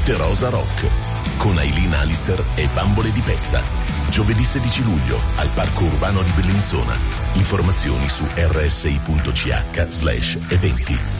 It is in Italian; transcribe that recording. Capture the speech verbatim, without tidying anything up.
Notte Rosa Rock con Aileen Alister e Bambole di Pezza. Giovedì sedici luglio al Parco Urbano di Bellinzona. Informazioni su rsi.ch slash eventi.